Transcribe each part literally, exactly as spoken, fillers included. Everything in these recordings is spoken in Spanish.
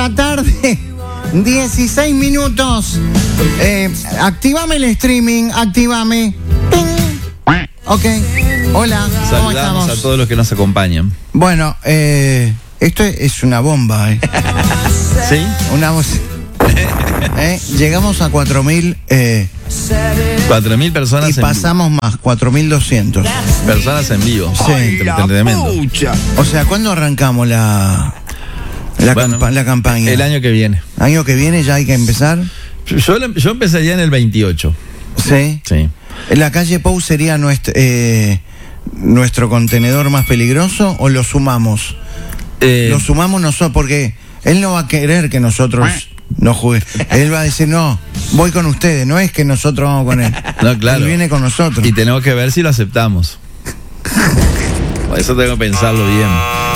la tarde, dieciséis minutos. Eh, activame el streaming, activame. ¡Ping! Ok, hola, ¿cómo Saludamos estamos? a todos los que nos acompañan. Bueno, eh, esto es una bomba, ¿eh? ¿Sí? Una voz. ¿Eh? Llegamos a cuatro mil eh, cuatro mil personas y en pasamos más, cuatro mil doscientos. vivo. Personas en vivo. Sí. Tre- Tremendo. O sea, ¿cuándo arrancamos la, la, Bueno, campa- la campaña? El año que viene. ¿Año que viene ya hay que empezar? Yo, yo empezaría en el veintiocho. Sí. Sí. ¿La calle Pou sería nuestro, eh, nuestro contenedor más peligroso o lo sumamos? Eh, Lo sumamos nosotros porque él no va a querer que nosotros no juguemos. Él va a decir, no, voy con ustedes, no es que nosotros vamos con él. No, claro. Él viene con nosotros. Y tenemos que ver si lo aceptamos. Por eso tengo que pensarlo bien.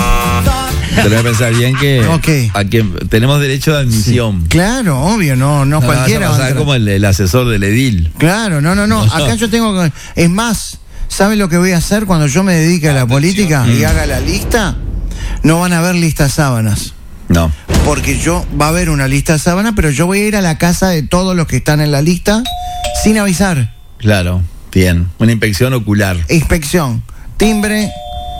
Tenemos que pensar bien que, Ok. a que tenemos derecho de admisión. Claro, obvio, no, no, No, cualquiera. vas a va a pasar entrar. como el, el asesor del edil. Claro, no, no, no. No. Acá yo tengo que. Es más, ¿sabe lo que voy a hacer cuando yo me dedique a la política y haga la lista? No van a haber listas sábanas. No. Porque yo va a haber una lista sábana, pero yo voy a ir a la casa de todos los que están en la lista sin avisar. Claro. Bien. Una inspección ocular. Inspección, timbre.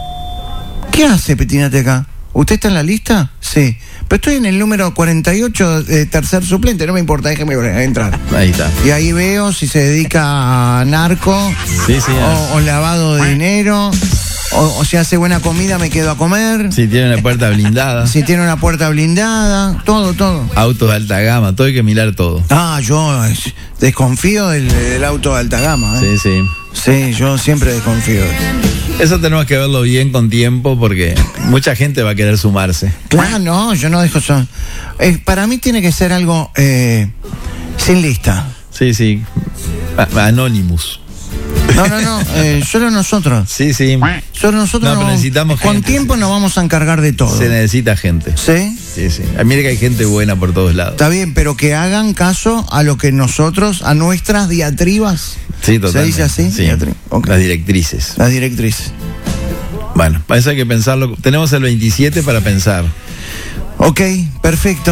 ¿Qué hace Petinate acá? ¿Usted está en la lista? Sí. Pero estoy en el número cuarenta y ocho, eh, tercer suplente, no me importa, déjeme entrar. Ahí está. Y ahí veo si se dedica a narco, Sí, sí. o, o lavado de dinero, o, o si hace buena comida me quedo a comer, Si tiene una puerta blindada. si tiene una puerta blindada, todo, todo. Autos de alta gama. Todo hay que mirar todo. Ah, yo eh, desconfío del, del auto de alta gama. ¿eh? Sí, sí. Sí, yo siempre desconfío. Eso tenemos que verlo bien con tiempo porque mucha gente va a querer sumarse. Claro, no, yo no dejo eso. Eh, para mí tiene que ser algo eh, sin lista. Sí, sí. A- Anonymous. No, no, no, eh, solo nosotros. Sí, sí. Solo nosotros No, pero no- necesitamos con gente, tiempo sí. nos vamos a encargar de todo. Se necesita gente. ¿Sí? Sí, sí. Ah, mire que hay gente buena por todos lados. Está bien, pero que hagan caso a lo que nosotros, a nuestras diatribas. Sí, totalmente. ¿Se dice así? Sí. Diatri- ok. Las directrices. Las directrices. Bueno, para eso hay que pensarlo. Tenemos el veintisiete para pensar. Ok, perfecto.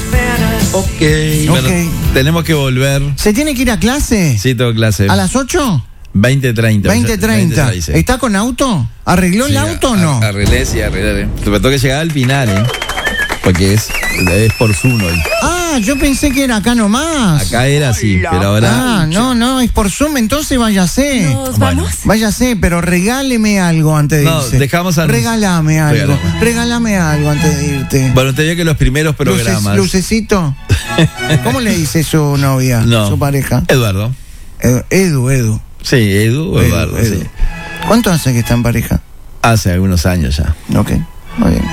Ok. Ok. Tenemos que volver. ¿Se tiene que ir a clase? Sí, tengo clase. ¿A las ocho? veinte treinta. veinte treinta. veinte, seis. ¿Está con auto? ¿Arregló el Sí, auto o a- no? Arreglé, sí, arreglé. Me tengo que llegar al Pinar, ¿eh? Porque es, es por Zoom hoy. Ah, yo pensé que era acá nomás. Acá era así, pero ahora. Ah, no, no, es por Zoom, entonces váyase. ¿Nos Bueno. vamos? Váyase, pero regáleme algo antes de No, irse. dejamos a- Regálame algo. Regálame. Regálame algo antes de irte. Bueno, te digo que los primeros Luces- programas. lucecito. ¿Cómo le dice su novia? No. Su pareja. Eduardo. Edu, Edu. Edu. Sí, Edu o Edu, Eduardo, Edu. sí. ¿Cuánto hace que está en pareja? Hace algunos años ya. Ok, muy bien.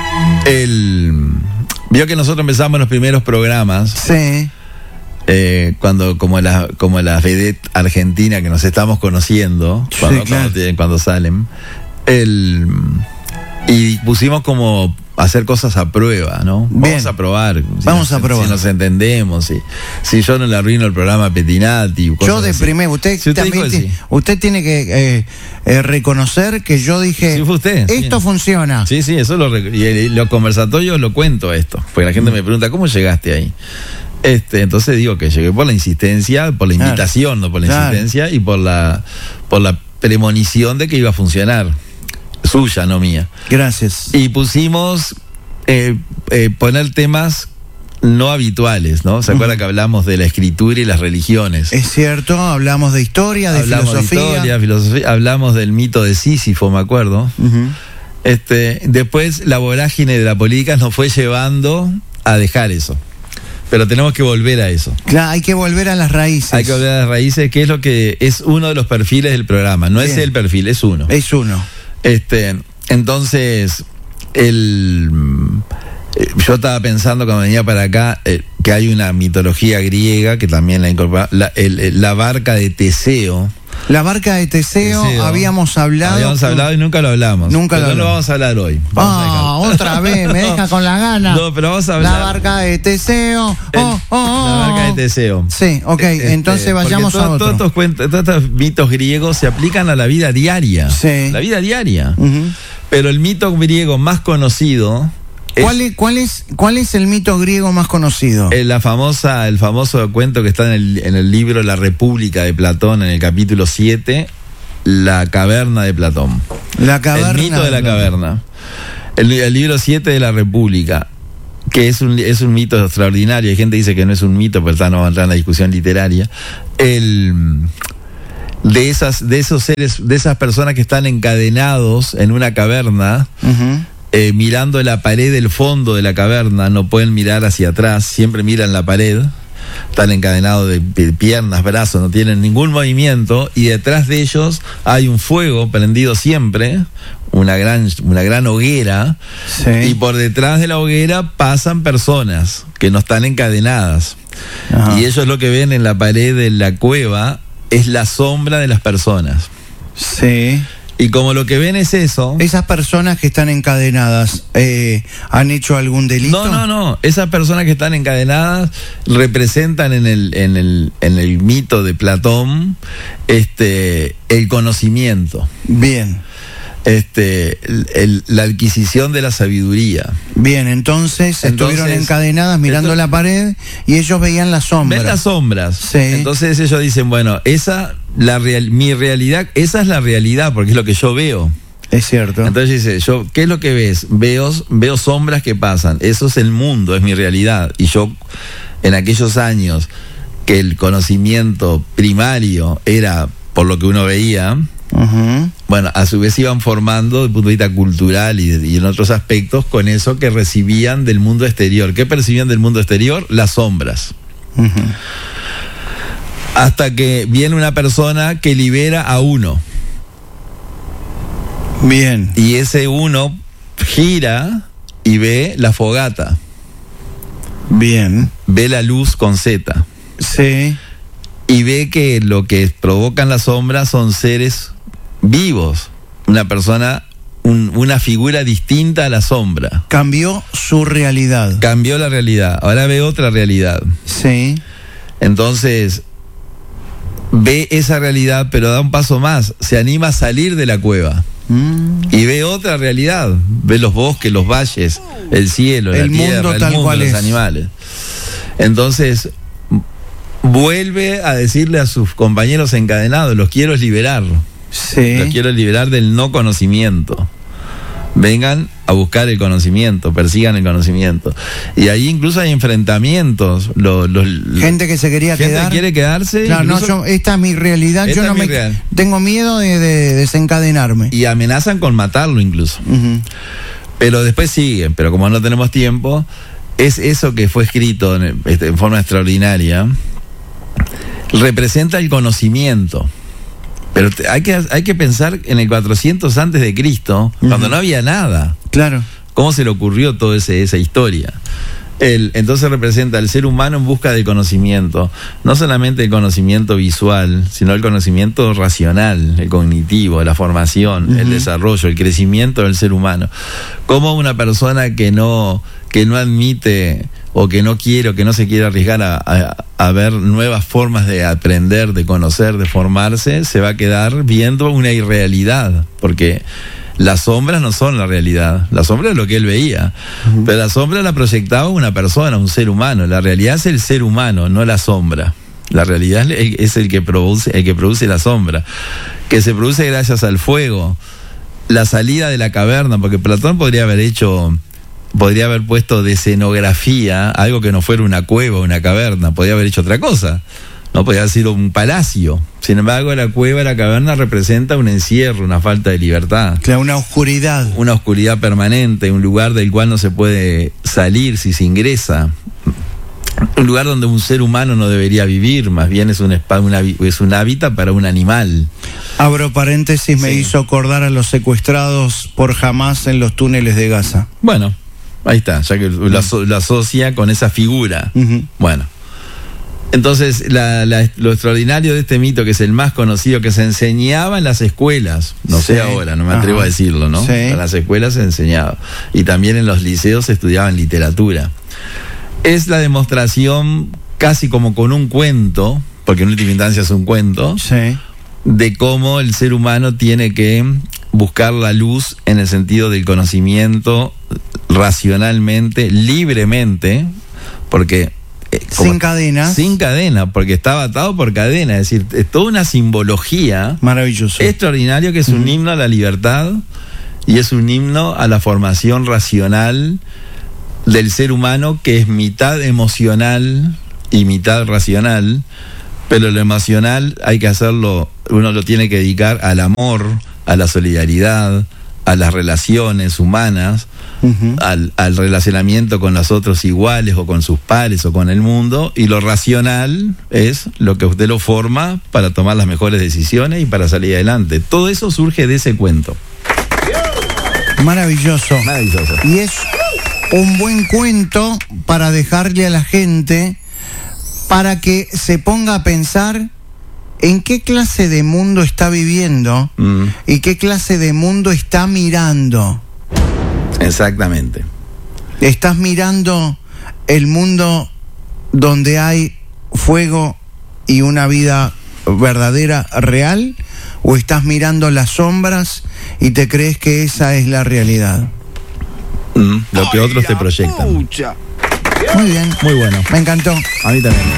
El. Vio que nosotros empezamos los primeros programas. Sí. Eh, cuando como la como la vedette argentina que nos estamos conociendo Sí, cuando, claro. cuando, tienen- cuando salen el y pusimos como hacer cosas a prueba, ¿no? Bien. Vamos a probar si Vamos nos- a probar. si nos entendemos, si, si yo no le arruino el programa a Petinati, Yo cosas de así. primero, usted, Si usted también dijo que ti- sí. usted tiene que eh, eh, reconocer que yo dije, Sí, fue usted, sí. esto funciona. Sí, sí, eso lo rec- y el- los conversatorios lo cuento esto, porque la Mm. gente me pregunta ¿cómo llegaste ahí? Este, entonces digo que llegué por la insistencia, por la Claro. invitación, no por la Claro. insistencia y por la por la premonición de que iba a funcionar, suya, no mía. Gracias. Y pusimos eh, eh, poner temas no habituales, ¿no? ¿Se acuerda que hablamos de la escritura y las religiones? Es cierto, hablamos de historia, de hablamos filosofía. de historia, filosofía, hablamos del mito de Sísifo, me acuerdo. Ujú. Este, después la vorágine de la política nos fue llevando a dejar eso. Pero tenemos que volver a eso. Claro, hay que volver a las raíces. Hay que volver a las raíces, que es lo que es uno de los perfiles del programa. No es Bien. el perfil, es uno. Es uno. Este, entonces, el eh, yo estaba pensando cuando venía para acá eh, que hay una mitología griega que también la incorpora, la, el- el- la barca de Teseo. La barca de Teseo, Teseo. habíamos hablado. Habíamos hablado y nunca lo hablamos. Nunca Pero lo no lo hablamos. vamos a hablar hoy. Vamos a Ah, dejarlo. otra vez, me deja con la gana. No, pero vamos a hablar. La barca de Teseo. El- Oh, oh, oh, la barca de oh. Teseo. Sí, ok, Este, entonces porque vayamos todo- a otro. Todos estos, cuentos, todos estos mitos griegos se aplican a la vida diaria. Sí. La vida diaria. Ujú. Pero el mito griego más conocido ¿Cuál es, cuál es, cuál es el mito griego más conocido? Eh, la famosa, el famoso cuento que está en el, en el libro La República de Platón, en el capítulo siete, la caverna de Platón. La caverna. El mito de la caverna. El, el libro siete de La República, que es un, es un mito extraordinario. Hay gente que dice que no es un mito, pero está, no va a entrar en la discusión literaria. El, de, esas, de esos seres, de esas personas que están encadenados en una caverna, uh-huh. eh, mirando la pared del fondo de la caverna, no pueden mirar hacia atrás, siempre miran la pared. Están encadenados de piernas, brazos, no tienen ningún movimiento, y detrás de ellos hay un fuego prendido siempre, una gran, una gran hoguera, sí. Y por detrás de la hoguera pasan personas que no están encadenadas. Ajá. Y ellos lo que ven en la pared de la cueva es la sombra de las personas. Sí. Y como lo que ven es eso... ¿Esas personas que están encadenadas eh, han hecho algún delito? No, no, no. Esas personas que están encadenadas representan en el, en el, en el mito de Platón este, el conocimiento. Bien. Este, el, el, la adquisición de la sabiduría. Bien, entonces, entonces estuvieron encadenadas mirando entonces, la pared y ellos veían las sombras. Ven las sombras. Sí. Entonces ellos dicen, bueno, esa, la real, mi realidad, esa es la realidad porque es lo que yo veo. Es cierto. Entonces dice, yo, ¿qué es lo que ves? Veo, veo sombras que pasan. Eso es el mundo, es mi realidad. Y yo, en aquellos años que el conocimiento primario era por lo que uno veía, uh-huh. bueno, a su vez iban formando desde el punto de vista cultural y, y en otros aspectos con eso que recibían del mundo exterior. ¿Qué percibían del mundo exterior? Las sombras. Uh-huh. Hasta que viene una persona que libera a uno. Bien. Y ese uno gira y ve la fogata. Bien. Ve la luz con Z. Sí. Y ve que lo que provocan las sombras son seres vivos. Una persona, un, una figura distinta a la sombra. Cambió su realidad. Cambió la realidad. Ahora ve otra realidad. Sí. Entonces, ve esa realidad, pero da un paso más. Se anima a salir de la cueva. Mm. Y ve otra realidad. Ve los bosques, los valles, el cielo, el la tierra, mundo, el tal mundo, cual los es. animales. Entonces, vuelve a decirle a sus compañeros encadenados, los quiero liberar. Sí. Los quiero liberar del no conocimiento. Vengan a buscar el conocimiento, persigan el conocimiento. Y ahí incluso hay enfrentamientos. Los, los, gente que se quería gente quedar. Que quiere quedarse. Claro, no, yo, esta es mi realidad. Yo no me real. tengo miedo de, de desencadenarme. Y amenazan con matarlo incluso. Uh-huh. Pero después siguen. Pero como no tenemos tiempo, es eso que fue escrito en, en forma extraordinaria. Representa el conocimiento. Pero hay que, hay que pensar en el cuatrocientos antes de Cristo, uh-huh. cuando no había nada. Claro. ¿Cómo se le ocurrió toda ese, esa historia? El, entonces representa al ser humano en busca del conocimiento. No solamente el conocimiento visual, sino el conocimiento racional, el cognitivo, la formación, uh-huh. el desarrollo, el crecimiento del ser humano. Como una persona que no, que no admite o que no quiere o que no se quiere arriesgar a, a, a ver nuevas formas de aprender, de conocer, de formarse, se va a quedar viendo una irrealidad, porque las sombras no son la realidad. La sombra es lo que él veía, uh-huh. pero la sombra la proyectaba una persona, un ser humano. La realidad es el ser humano, no la sombra. La realidad es el que produce, el que produce la sombra, que se produce gracias al fuego, la salida de la caverna, porque Platón podría haber hecho... podría haber puesto de escenografía algo que no fuera una cueva, una caverna, podría haber hecho otra cosa, no podría haber sido un palacio. Sin embargo, la cueva, la caverna representa un encierro, una falta de libertad. Claro, una oscuridad. Una oscuridad permanente, un lugar del cual no se puede salir si se ingresa. Un lugar donde un ser humano no debería vivir, más bien es un, spa, una, es un hábitat para un animal. Abro paréntesis, me sí. hizo acordar a los secuestrados por Hamás en los túneles de Gaza. Bueno, ahí está, ya que lo, lo asocia con esa figura. Uh-huh. Bueno, entonces la, la, lo extraordinario de este mito, que es el más conocido, que se enseñaba en las escuelas, no sí. sé ahora, no me atrevo Ajá. a decirlo, ¿no? Sí. En las escuelas se enseñaba. Y también en los liceos se estudiaban literatura. Es la demostración, casi como con un cuento, porque en última instancia es un cuento, sí. de cómo el ser humano tiene que buscar la luz en el sentido del conocimiento, racionalmente, libremente, porque... eh, como- Sin cadenas. Sin cadena, porque estaba atado por cadena, es decir, es toda una simbología Maravilloso. extraordinario que es un Ujú. himno a la libertad y es un himno a la formación racional del ser humano, que es mitad emocional y mitad racional, pero lo emocional hay que hacerlo, uno lo tiene que dedicar al amor, a la solidaridad, a las relaciones humanas, Ujú. al, al relacionamiento con los otros iguales o con sus pares o con el mundo, y lo racional es lo que usted lo forma para tomar las mejores decisiones y para salir adelante. Todo eso surge de ese cuento. Maravilloso. Maravilloso. Y es un buen cuento para dejarle a la gente para que se ponga a pensar en qué clase de mundo está viviendo Mm, y qué clase de mundo está mirando. exactamente. ¿Estás mirando el mundo donde hay fuego y una vida verdadera, real? ¿O estás mirando las sombras y te crees que esa es la realidad? Mm, lo que otros te proyectan. Muy bien, Muy bueno. me encantó. A mí también.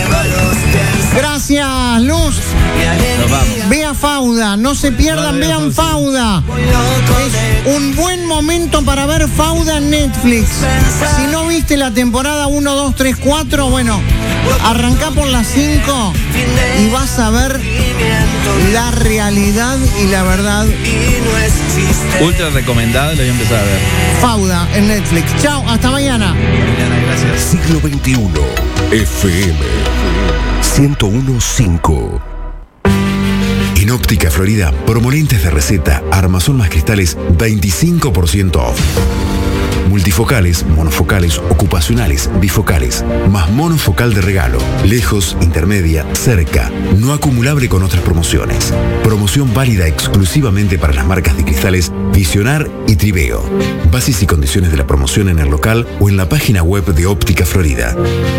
Gracias, Luz. Nos vamos. Vea Fauda, no se pierdan, No, vean no, Fauda. Es un buen momento para ver Fauda en Netflix. Si no viste la temporada uno, dos, tres, cuatro, bueno, arrancá por las cinco y vas a ver la realidad y la verdad. Ultra recomendado, lo voy a empezar a ver. Fauda en Netflix. Chao, hasta mañana. Liliana, gracias. Siglo veintiuno, F M ciento uno punto cinco. En Óptica Florida, promolentes de receta, armazón más cristales, veinticinco por ciento off. Multifocales, monofocales, ocupacionales, bifocales, más monofocal de regalo, lejos, intermedia, cerca, no acumulable con otras promociones. Promoción válida exclusivamente para las marcas de cristales Visionar y Triveo. Bases y condiciones de la promoción en el local o en la página web de Óptica Florida.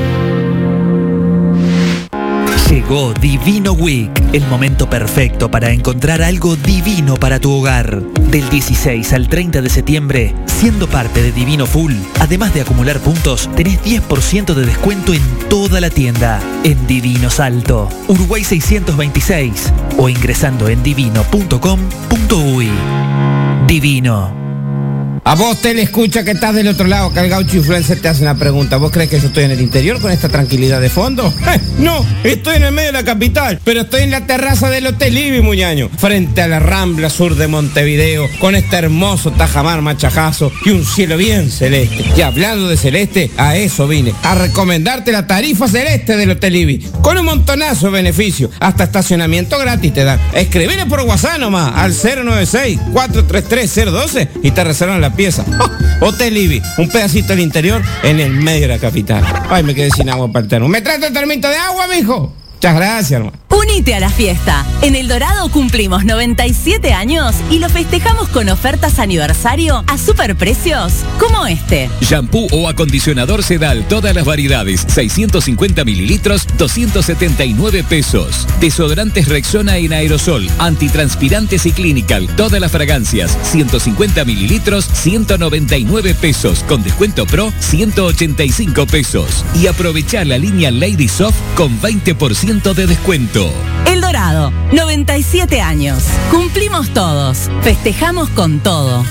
Llegó Divino Week, el momento perfecto para encontrar algo divino para tu hogar. Del dieciséis al treinta de septiembre, siendo parte de Divino Full, además de acumular puntos, tenés diez por ciento de descuento en toda la tienda. En Divino Salto, Uruguay seiscientos veintiséis o ingresando en divino punto com punto uy. Divino. A vos te le escucha que estás del otro lado, que el gaucho influencer te hace una pregunta. ¿Vos crees que yo estoy en el interior con esta tranquilidad de fondo? ¡Eh! No, estoy en el medio de la capital, pero estoy en la terraza del Hotel Ibi, muñaño, frente a la Rambla Sur de Montevideo, con este hermoso tajamar machajazo y un cielo bien celeste. Y hablando de celeste, a eso vine, a recomendarte la tarifa celeste del Hotel Ibi, con un montonazo de beneficios, hasta estacionamiento gratis te dan. Escribile por WhatsApp nomás, al cero nueve seis, cuatro tres tres, cero uno dos y te reservan la pieza. Oh, Hotel Ibi, un pedacito del interior en el medio de la capital. Ay, me quedé sin agua para el termo. ¿Me traes el termito de agua, mijo? Muchas gracias, hermano. Unite a la fiesta. En El Dorado cumplimos noventa y siete años y lo festejamos con ofertas aniversario a superprecios como este. Shampoo o acondicionador Sedal, todas las variedades, seiscientos cincuenta mililitros, doscientos setenta y nueve pesos. Desodorantes Rexona en aerosol, antitranspirantes y Clinical, todas las fragancias, ciento cincuenta mililitros, ciento noventa y nueve pesos. Con descuento Pro, ciento ochenta y cinco pesos. Y aprovechar la línea Lady Soft con veinte por ciento de descuento. El Dorado, noventa y siete años. Cumplimos todos. Festejamos con todo.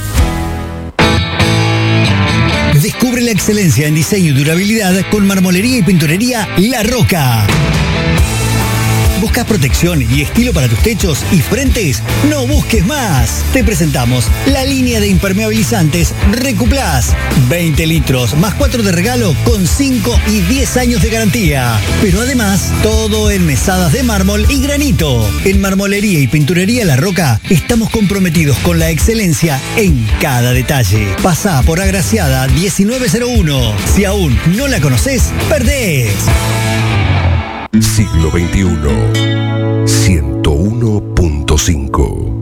Descubre la excelencia en diseño y durabilidad con marmolería y pinturería La Roca. ¿Buscas protección y estilo para tus techos y frentes? No busques más. Te presentamos la línea de impermeabilizantes Recuplas. veinte litros más cuatro de regalo con cinco y diez años de garantía. Pero además, todo en mesadas de mármol y granito. En Marmolería y Pinturería La Roca estamos comprometidos con la excelencia en cada detalle. Pasá por Agraciada diecinueve cero uno. Si aún no la conoces, perdés. Siglo veintiuno, ciento uno punto cinco.